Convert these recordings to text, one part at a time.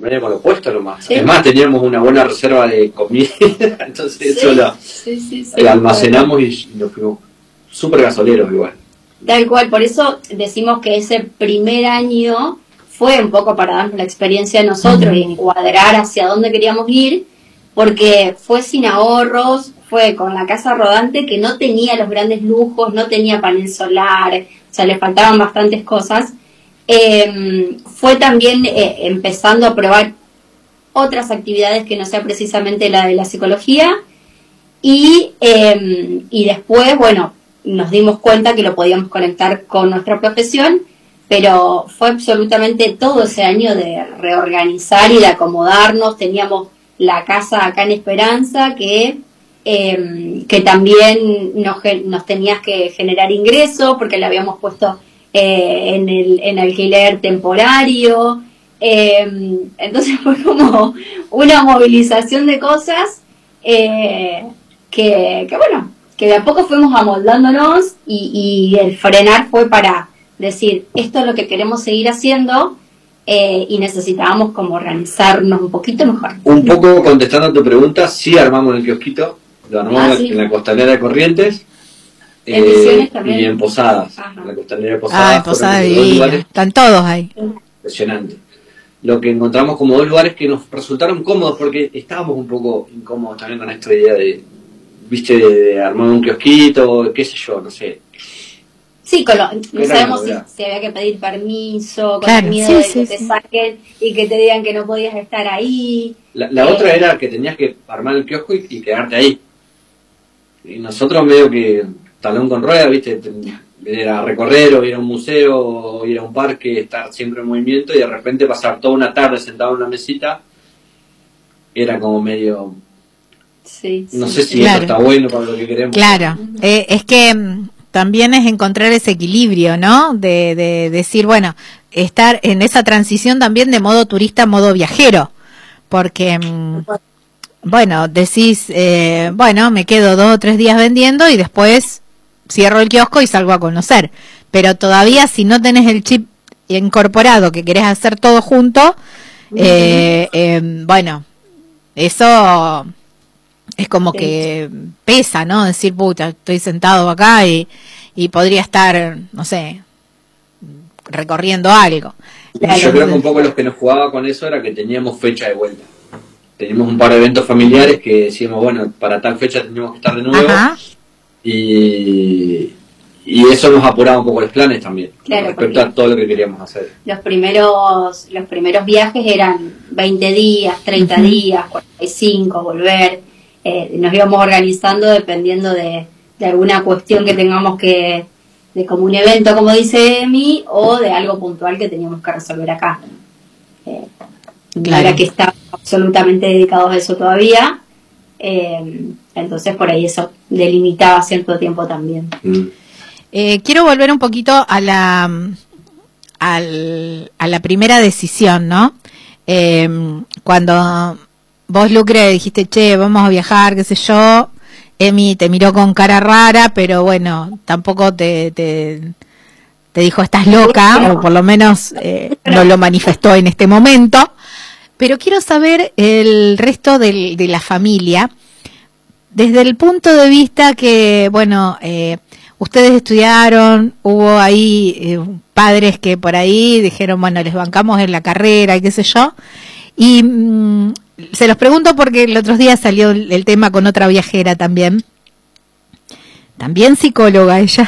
medio con lo opuesto nomás. Sí. Además teníamos una buena reserva de comida, entonces Sí, eso lo almacenamos y nos fuimos súper gasoleros igual. Tal cual, por eso decimos que ese primer año fue un poco para darnos la experiencia a nosotros y encuadrar hacia dónde queríamos ir, porque fue sin ahorros, fue con la casa rodante que no tenía los grandes lujos, no tenía panel solar, o sea, le faltaban bastantes cosas. Fue también empezando a probar otras actividades que no sea precisamente la de la psicología y después, bueno, nos dimos cuenta que lo podíamos conectar con nuestra profesión, pero fue absolutamente todo ese año de reorganizar y de acomodarnos. Teníamos la casa acá en Esperanza que también nos tenías que generar ingresos porque la habíamos puesto en alquiler temporario. Entonces fue como una movilización de cosas que bueno, que de a poco fuimos amoldándonos y el frenar fue para decir, esto es lo que queremos seguir haciendo y necesitábamos como organizarnos un poquito mejor. Un poco contestando a tu pregunta, sí armamos el kiosquito, lo armamos sí. en la Costanera de Corrientes. En Misiones también. Y en Posadas, Ajá. en la Costanera de Posadas. En Posadas fueron dos lugares están todos ahí. impresionantes. Lo que encontramos como dos lugares que nos resultaron cómodos, porque estábamos un poco incómodos también con esta idea de, viste, de armar un kiosquito, qué sé yo, no sé. Sí, no sabemos novedad. si había que pedir permiso, con Claro, el miedo sí, de sí, que te sí. saquen y que te digan que no podías estar ahí. La otra era que tenías que armar el kiosco y quedarte ahí. Y nosotros medio que talón con rueda, viste, ir a recorrer o ir a un museo o ir a un parque, estar siempre en movimiento y de repente pasar toda una tarde sentado en una mesita, era como medio... Sí, No sí, sé si Claro. eso está bueno para lo que queremos. Claro, es que también es encontrar ese equilibrio, ¿no? De decir, bueno, estar en esa transición también de modo turista a modo viajero, porque, bueno, decís, bueno, me quedo 2 o 3 días vendiendo y después cierro el kiosco y salgo a conocer, pero todavía si no tenés el chip incorporado que querés hacer todo junto, bueno, eso... Es como Sí. que pesa, ¿no? Decir, puta, estoy sentado acá y podría estar, no sé, recorriendo algo. Y yo creo que un poco los que nos jugaba con eso era que teníamos fecha de vuelta. Teníamos un par de eventos familiares que decíamos, bueno, para tal fecha teníamos que estar de nuevo. Ajá. Y eso nos apuraba un poco los planes también, Claro, respecto porque a todo lo que queríamos hacer. los primeros viajes eran 20 días, 30 días, 45, volver. Nos íbamos organizando dependiendo de alguna cuestión que tengamos de como un evento, como dice Emi, o de algo puntual que teníamos que resolver acá. Claro. Ahora que estamos absolutamente dedicados a eso todavía, entonces por ahí eso delimitaba cierto tiempo también. Quiero volver un poquito a la primera decisión, ¿no? Cuando vos, Lucre, dijiste, che, vamos a viajar, qué sé yo, Emi te miró con cara rara, pero bueno, tampoco te dijo, estás loca, o por lo menos no lo manifestó en este momento. Pero quiero saber el resto de la familia, desde el punto de vista que, bueno, ustedes estudiaron, hubo ahí padres que por ahí dijeron, bueno, les bancamos en la carrera y qué sé yo, y se los pregunto porque el otro día salió el tema con otra viajera también psicóloga ella,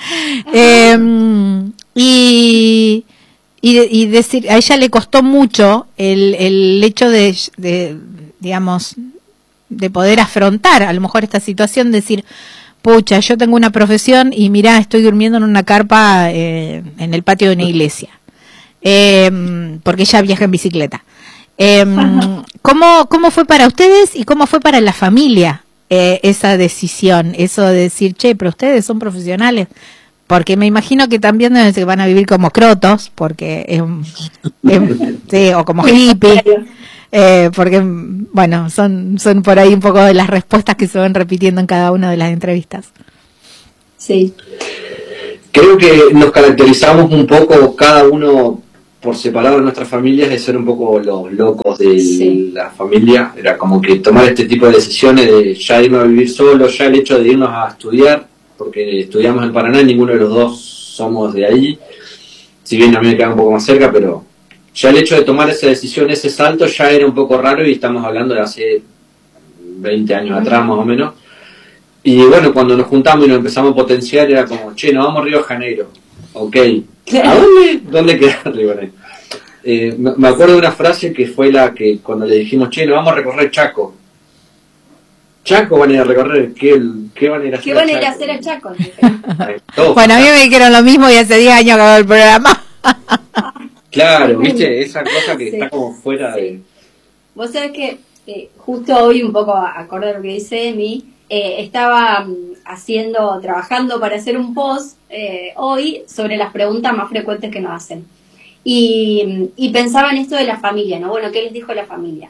y decir, a ella le costó mucho el hecho de digamos, de poder afrontar a lo mejor esta situación, decir, pucha, yo tengo una profesión y mirá, estoy durmiendo en una carpa en el patio de una iglesia, porque ella viaja en bicicleta. ¿Cómo fue para ustedes y cómo fue para la familia esa decisión, eso de decir, che, pero ustedes son profesionales? Porque me imagino que también se van a vivir como crotos, porque sí, o como hippies, porque, bueno, son por ahí un poco de las respuestas que se van repitiendo en cada una de las entrevistas. Sí. Creo que nos caracterizamos un poco cada uno por separado de nuestras familias de ser un poco los locos de la familia. Era como que tomar este tipo de decisiones de ya irnos a vivir solos, ya el hecho de irnos a estudiar, porque estudiamos en Paraná y ninguno de los dos somos de ahí, si bien a mí me queda un poco más cerca, pero ya el hecho de tomar esa decisión, ese salto, ya era un poco raro, y estamos hablando de hace 20 años atrás más o menos. Y bueno, cuando nos juntamos y nos empezamos a potenciar, era como, che, nos vamos a Río de Janeiro. Ok, ¿a dónde? ¿Dónde queda Río de Janeiro? Me acuerdo de una frase que fue la que cuando le dijimos, che, nos vamos a recorrer Chaco. Chaco van a ir a recorrer, ¿qué van a ir a hacer? ¿Qué van a ir a hacer a Chaco? Bueno, a mí me dijeron lo mismo y hace 10 años acabó el programa. Claro, viste, esa cosa que está como fuera de... Vos sabés que justo hoy, un poco acorde a lo que dice Emi, estaba trabajando para hacer un post hoy sobre las preguntas más frecuentes que nos hacen. Y pensaba en esto de la familia, ¿no? Bueno, ¿qué les dijo la familia?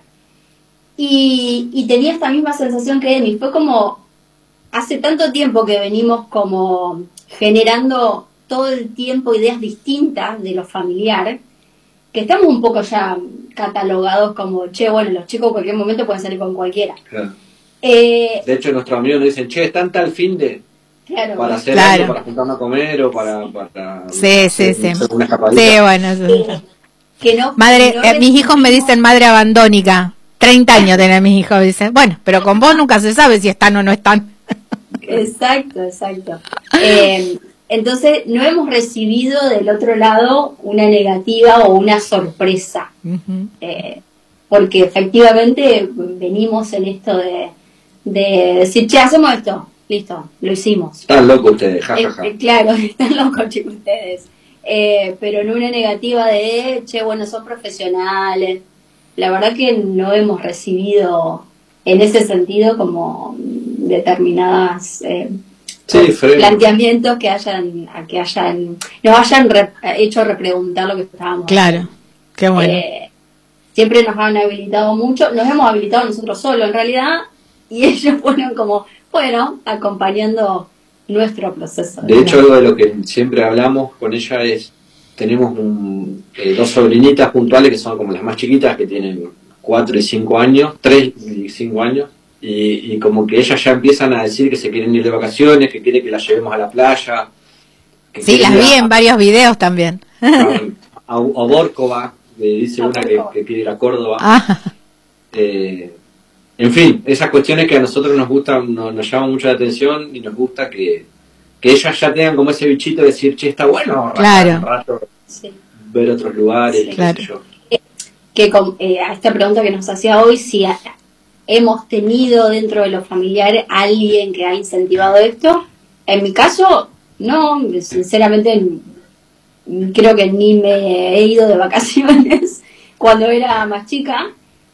Y tenía esta misma sensación que Emi. Fue como, hace tanto tiempo que venimos como generando todo el tiempo ideas distintas de lo familiar, que estamos un poco ya catalogados como, che, bueno, los chicos en cualquier momento pueden salir con cualquiera. Claro. De hecho, nuestros amigos nos dicen, che, ¿están tal fin de...? Claro, para hacer algo, para juntarnos a comer o para sí. una escapadita. Sí, bueno. Que no, madre, no mis hijos me dicen madre abandónica. 30 años tienen mis hijos, dicen. Bueno, pero con vos nunca se sabe si están o no están. Exacto. Entonces, no hemos recibido del otro lado una negativa o una sorpresa. Uh-huh. Porque efectivamente venimos en esto de decir, che, hacemos esto. Listo, lo hicimos. Están locos ustedes, jajaja. Claro, están locos, chicos, ustedes. Pero no una negativa de, che, bueno, son profesionales. La verdad que no hemos recibido en ese sentido como determinadas planteamientos que nos hayan hecho repreguntar lo que estábamos haciendo. Qué bueno. Siempre nos han habilitado mucho, nos hemos habilitado nosotros solos en realidad, y ellos fueron como, bueno, acompañando nuestro proceso. De hecho, algo de lo que siempre hablamos con ella es, tenemos dos sobrinitas puntuales que son como las más chiquitas, que tienen 4 y 5 años, 3 y 5 años, y como que ellas ya empiezan a decir que se quieren ir de vacaciones, que quieren que las llevemos a la playa. Sí, las vi en varios videos también. A Bórcova, le dice una que quiere ir a Córdoba. En fin, esas cuestiones que a nosotros nos gustan, nos llaman mucho la atención, y nos gusta que ellas ya tengan como ese bichito de decir, che, está bueno, claro. Un rato, ver otros lugares, claro. qué sé yo. Que a esta pregunta que nos hacía hoy, si hemos tenido dentro de los familiares alguien que ha incentivado esto, en mi caso, no, sinceramente creo que ni me he ido de vacaciones cuando era más chica,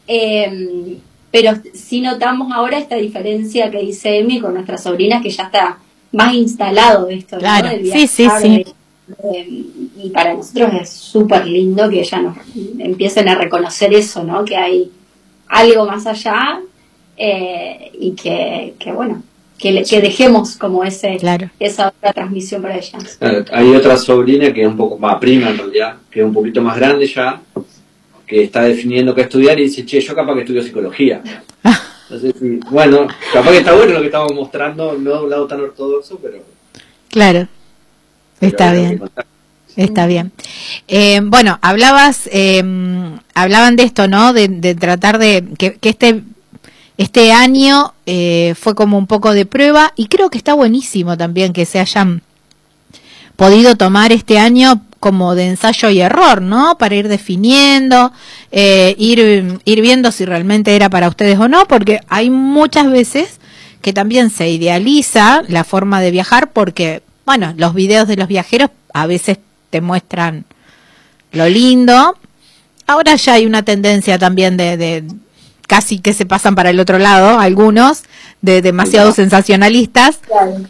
pero sí notamos ahora esta diferencia que dice Emi con nuestras sobrinas, que ya está más instalado esto, claro. ¿no? Sí. Y para nosotros es súper lindo que ellas nos empiecen a reconocer eso, ¿no? Que hay algo más allá, y que bueno, que dejemos como esa otra transmisión para ellas. Hay otra sobrina que es un poco más prima en realidad, que es un poquito más grande ya, que está definiendo qué estudiar, y dice, che, yo capaz que estudio psicología. Entonces, bueno, capaz que está bueno lo que estamos mostrando, no de un lado tan ortodoxo, pero... Claro, está bien. Está bien. Bueno, hablaban de esto, ¿no? De tratar de que este año fue como un poco de prueba, y creo que está buenísimo también que se hayan podido tomar este año como de ensayo y error, ¿no? Para ir definiendo, ir viendo si realmente era para ustedes o no, porque hay muchas veces que también se idealiza la forma de viajar, porque, bueno, los videos de los viajeros a veces te muestran lo lindo. Ahora ya hay una tendencia también de casi que se pasan para el otro lado, algunos, de demasiado sensacionalistas. Claro.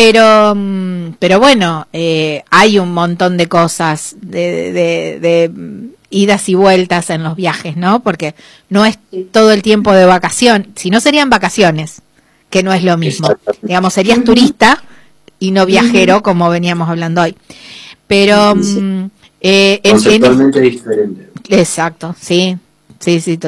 Pero bueno, hay un montón de cosas, de idas y vueltas en los viajes, ¿no? Porque no es todo el tiempo de vacación, si no serían vacaciones, que no es lo mismo. Digamos, serías turista y no viajero, como veníamos hablando hoy. Pero Conceptualmente diferente. Exacto, sí, sí, sí.